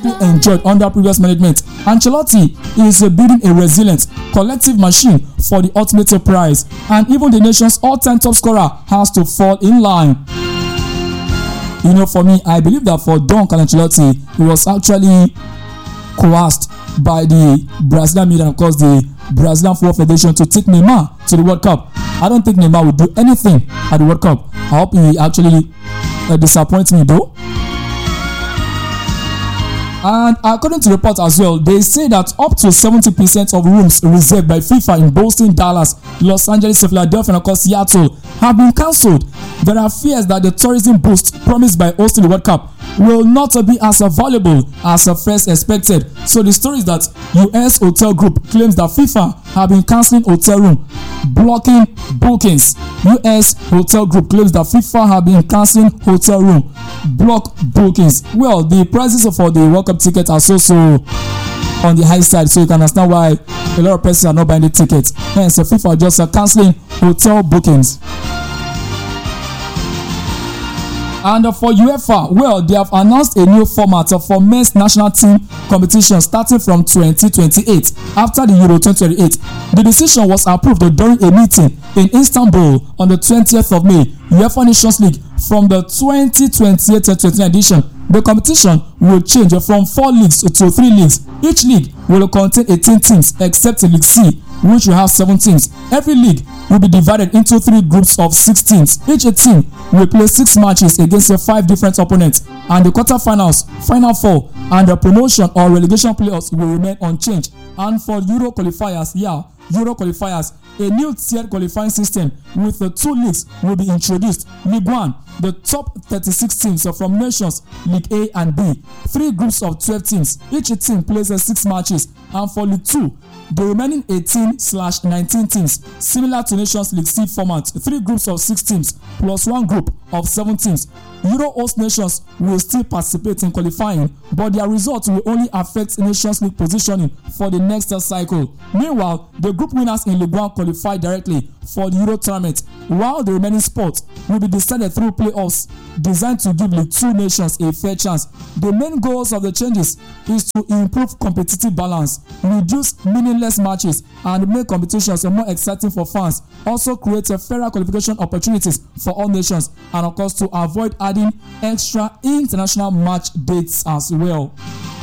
enjoyed under previous management. Ancelotti is building a resilient collective machine for the ultimate prize, and even the nation's all-time top scorer has to fall in line. You know, for me, I believe that for Don Ancelotti, he was actually coerced by the Brazilian media and of course the Brazilian Football Federation to take Neymar to the World Cup. I don't think Neymar will do anything at the World Cup. I hope he actually disappoints me though. And according to reports as well, they say that up to 70% of rooms reserved by FIFA in Boston, Dallas, Los Angeles, Philadelphia, and of course Seattle have been cancelled. There are fears that the tourism boost promised by hosting the World Cup will not be as valuable as first expected. So the story is that US hotel group claims that FIFA have been cancelling hotel room, blocking bookings. US hotel group claims that FIFA have been cancelling hotel room, block bookings. Well, the prices for the World Cup ticket are so on the high side, so you can understand why a lot of persons are not buying the tickets. Hence, FIFA just cancelling hotel bookings. And for UEFA, well, they have announced a new format for men's national team competition starting from 2028 after the Euro 2028. The decision was approved during a meeting in Istanbul on the 20th of May. UEFA Nations League from the 2028-29 edition. The competition will change from 4 leagues to 3 leagues. Each league will contain 18 teams except League C, which will have 7 teams. Every league will be divided into 3 groups of 6 teams. Each team will play 6 matches against 5 different opponents, and the quarterfinals, final 4, and the promotion or relegation playoffs will remain unchanged. And for Euro qualifiers, a new tiered qualifying system with 2 leagues will be introduced. League 1, the top 36 teams from nations, League A and B. 3 groups of 12 teams. Each team plays 6 matches. And for League 2, the remaining 18/19 teams, similar to Nations League C format, 3 groups of 6 teams plus 1 group of 7 teams. Euro host nations will still participate in qualifying, but their results will only affect Nations League positioning for the next cycle. Meanwhile, the group winners in League 1 qualify directly for the Euro tournament, while the remaining spots will be decided through playoffs designed to give League 2 nations a fair chance. The main goals of the changes is to improve competitive balance, reduce meaningless matches, and make competitions more exciting for fans. Also create fairer qualification opportunities for all nations, and of course to avoid adding extra international match dates as well.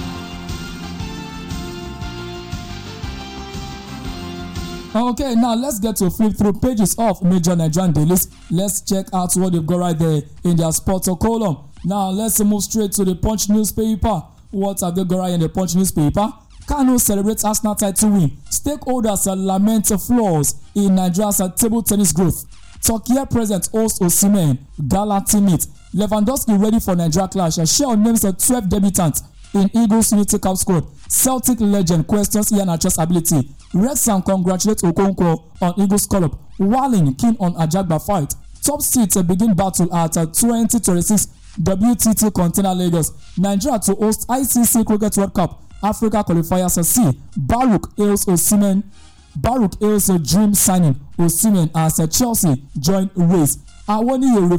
Okay, now let's get to flip through pages of major Nigerian dailies. Let's check out what they've got right there in their sports column. Now let's move straight to the Punch newspaper. What have they got right in the Punch newspaper? Kano celebrates Arsenal title win. Stakeholders lament flaws in Nigeria's table tennis growth. Turkey president hosts Osimhen Gala teammate. Lewandowski ready for Nigeria clash. Shell names 12 debutants in Eagles Unity Cup squad. Celtic legend questions Ian Achor's ability. Wrexham congratulates Okonkwo on Eagles call-up. Walling keen on Ajagba fight. Top seeds begin battle at 2026 WTT Container Lagos. Nigeria to host ICC Cricket World Cup. Africa qualifiers C. Baruch hails Osimhen. Baruch hails a dream signing. Osimhen as Chelsea join race. Awoniyi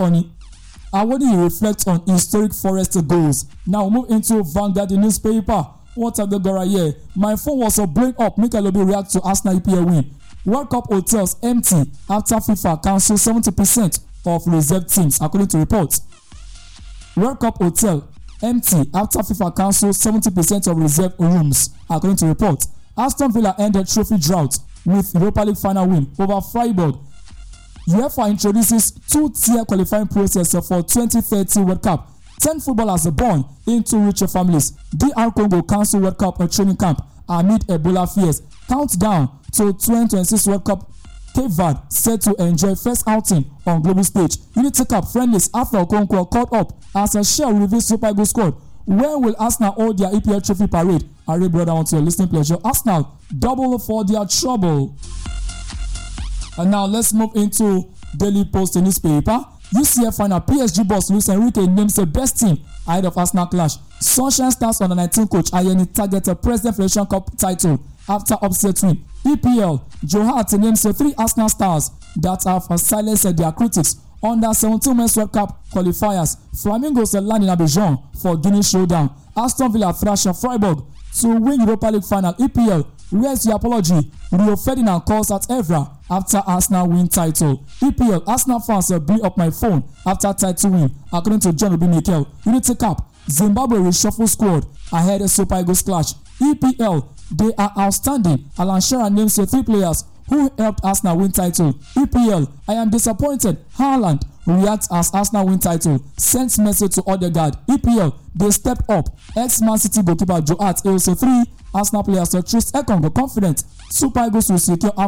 reflects on historic Forest goals. Now we move into Vanguard newspaper. What have they got right here? My phone was blowing up. Mikel Obi react to Arsenal EPL win. World Cup hotels empty after FIFA cancels 70% of reserved teams, according to reports. World Cup hotel empty after FIFA cancels 70% of reserved rooms, according to reports. Aston Villa ended trophy drought with Europa League final win over Freiburg. UEFA introduces 2-tier qualifying process for 2030 World Cup. 10 footballers are born into richer families. DR Congo cancel World Cup training camp amid Ebola fears. Countdown to 2026 World Cup. Cape Verde set to enjoy first outing on global stage. Unity Cup friendlies after Okonkwo caught up as a Shell reveals Super Eagles squad. When will Arsenal hold their EPL trophy parade? I really brought down to your listening pleasure. Arsenal double for their trouble. And now let's move into Daily Post newspaper. UCL final PSG boss Luis Enrique names the best team ahead of Arsenal clash. Sunshine Stars under 19 coach Ayeni target a President Federation Cup title after upset win. EPL Joe Hart names 3 Arsenal stars that have silenced their critics under 17 Men's World Cup qualifiers. Flamingos land in Abidjan for Guinea showdown. Aston Villa thrash Freiburg to win Europa League final. EPL, where's the apology? Rio Ferdinand calls out Evra after Arsenal win title. EPL, Arsenal fans blew up my phone after title win, according to John Obi Mikel. Unity Cup, Zimbabwe reshuffle squad ahead of Super Eagles clash. EPL, they are outstanding. Alan Shearer names 3 players who helped Arsenal win title. EPL, I am disappointed. Haaland reacts as Arsenal win title. Sends message to Odegaard. EPL, they stepped up. Ex-Man City goalkeeper Joe Hart also 3 Arsenal players to Trist Ekong confident Super Eagles will secure